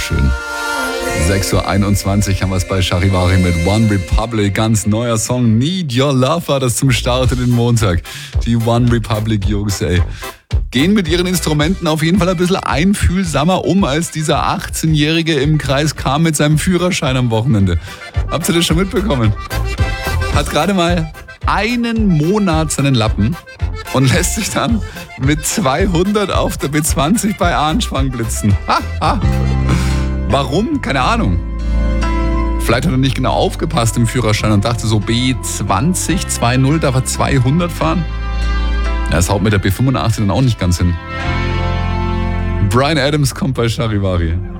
schön. 6.21 Uhr haben wir es bei Charivari mit One Republic. Ganz neuer Song, Need Your Love war das zum Start in den Montag. Die One Republic Jungs, ey. Gehen mit ihren Instrumenten auf jeden Fall ein bisschen einfühlsamer um, als dieser 18-Jährige im Kreis kam mit seinem Führerschein am Wochenende. Habt ihr das schon mitbekommen? Hat gerade mal einen Monat seinen Lappen und lässt sich dann mit 200 auf der B20 bei Ahrenschwang blitzen. Ha, ha. Warum? Keine Ahnung. Vielleicht hat er nicht genau aufgepasst im Führerschein und dachte so B20, 2.0, darf er 200 fahren? Ja, das haut mit der B85 dann auch nicht ganz hin. Bryan Adams kommt bei Charivari.